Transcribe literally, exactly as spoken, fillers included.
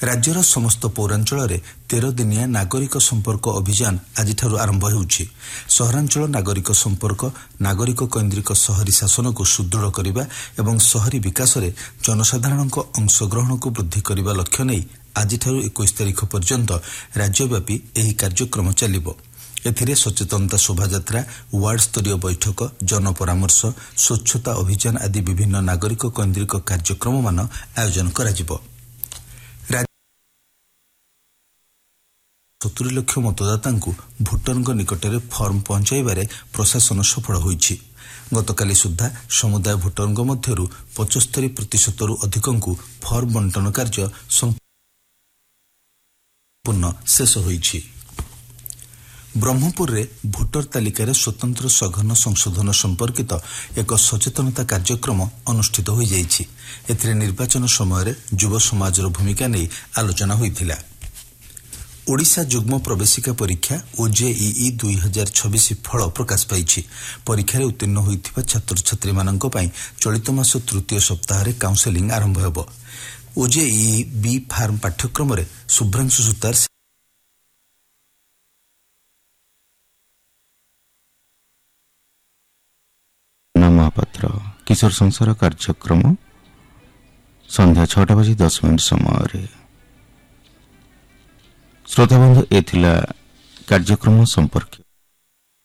राज्यर समस्त पौरांचल तेर दिनिया नागरिक संपर्क अभियान आज आरंभ होउछि। सहरांचल नागरिक संपर्क नागरिक केन्द्रिक शहरी शासन को सुदृढ़ करने एवं शहरी विकास में जनसाधारण अंशग्रहण को वृद्धि करने लक्ष्य नहीं आज इक्कीस तारीख पर्यंत राज्यव्यापी यह कार्यक्रम चलिबो। एथिरे सचेतनता शोभायात्रा वार्ड स्तरीय बैठक जन परामर्श स्वच्छता अभियान आदि विभिन्न नागरिक केन्द्रिक कार्यक्रम मान आयोजन कराजिबो। सत्तरी लक्ष मतदाता भोटर निकट में फर्म पहुंचाइबारे प्रशासन सफल होइछि। गतकाली सुधा समुदाय भोटर मध्यरु पचहत्तर प्रतिशत अधिक फर्म बंटन कार्य संपूर्ण शेष होइछि। ब्रह्मपुर रे भोटर तालिकार स्वतंत्र सघन संशोधन संपर्कित एक सचेतनता कार्यक्रम अनुष्ठित हो जाइछि। एथिरे निर्वाचन समय युव समाजर भूमिका नहीं आलोचना होइथिला। ओडिशा जुग्म प्रवेशिका परीक्षा ओजेईई दुई हजार छब्बीस फल प्रकाश पाई। परीक्षा उत्तीर्ण होइथिबा छात्र छात्री मानक पई चलित मास तृतीय सप्ताह रे काउंसेलिंग आरंभ हेबो। ओजेईई बी फार्म पाठ्यक्रम रे शुभ्रांशु सुतार नामपत्र किशोर संसार कार्यक्रम संध्या छटा बजे दस मिनिट समय श्रोताबंधु एथिला कार्यक्रम संपर्क।